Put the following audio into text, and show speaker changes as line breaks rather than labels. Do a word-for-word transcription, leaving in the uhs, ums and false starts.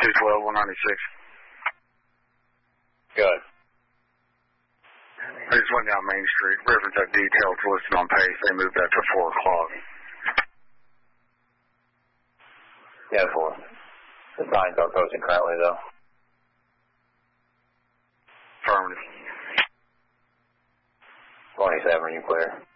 two twelve, one ninety-six.
Good.
I just went down Main Street. Reference that details listed on pace. They moved that to four o'clock.
Yeah, four. The signs are posting currently, though.
Affirmative.
twenty-seven, you clear.